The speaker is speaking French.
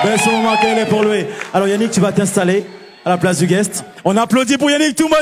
Ben, ce moment qu'elle est pour lui. Alors Yannick, tu vas t'installer à la place du guest. On applaudit pour Yannick Touman.